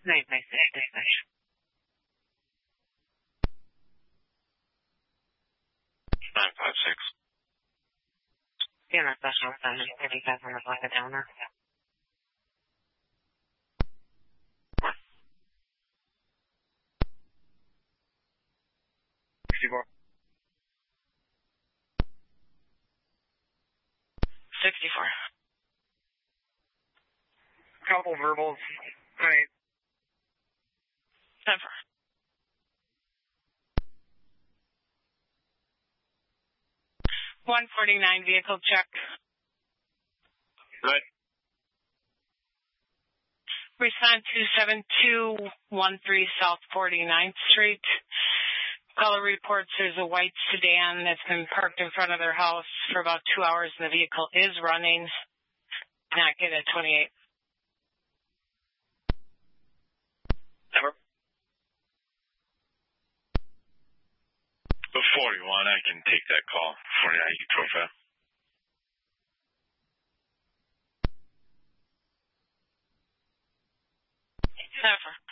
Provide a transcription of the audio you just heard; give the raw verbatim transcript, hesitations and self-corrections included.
nine five six nine five. nine five six. Yeah, that's special. I'm fifty-five on the block of Downer. sixty-four. sixty-four. Couple verbals. All right. Never. one forty-nine vehicle check. Right. Respond to seven two one three South forty-ninth Street. Caller reports there's a white sedan that's been parked in front of their house for about two hours and the vehicle is running. Not get at twenty-eight. Never. forty-one, I can take that call. forty-nine, you profile. Never.